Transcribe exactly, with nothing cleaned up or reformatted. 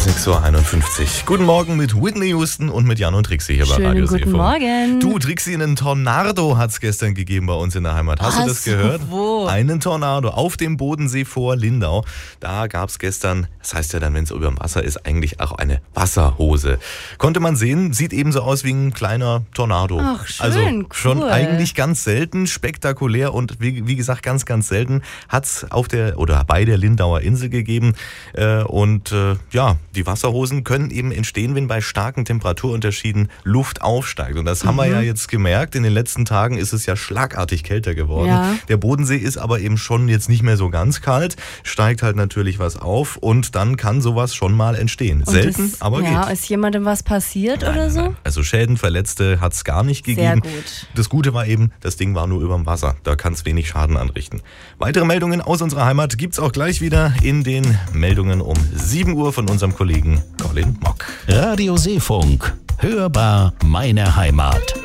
sechs Uhr einundfünfzig. Guten Morgen mit Whitney Houston und mit Jan und Trixie hier bei Schönen Radio guten Seefunk. Morgen. Du, Trixie, einen Tornado hat es gestern gegeben bei uns in der Heimat. Hast Was? du das gehört? Wo? Einen Tornado auf dem Bodensee vor Lindau. Da gab es gestern, das heißt ja dann, wenn es über dem Wasser ist, eigentlich auch eine Wasserhose. Konnte man sehen, sieht ebenso aus wie ein kleiner Tornado. Ach, schön, Also cool. schon eigentlich ganz selten, spektakulär und wie, wie gesagt, ganz, ganz selten hat es auf der oder bei der Lindauer Insel gegeben. Äh, und äh, ja, die Wasserhosen können eben entstehen, wenn bei starken Temperaturunterschieden Luft aufsteigt. Und das mhm. haben wir ja jetzt gemerkt. In den letzten Tagen ist es ja schlagartig kälter geworden. Ja. Der Bodensee ist aber eben schon jetzt nicht mehr so ganz kalt, steigt halt natürlich was auf und dann kann sowas schon mal entstehen. Und Selten, ist, aber ja, geht. Ist jemandem was passiert Nein, oder nein, so? nein. Also Schäden, Verletzte hat es gar nicht gegeben. Sehr gut. Das Gute war eben, das Ding war nur überm Wasser. Da kann es wenig Schaden anrichten. Weitere Meldungen aus unserer Heimat gibt es auch gleich wieder in den Meldungen um sieben Uhr von unserem Kollegen Colin Mock. Radio Seefunk. Hörbar meine Heimat.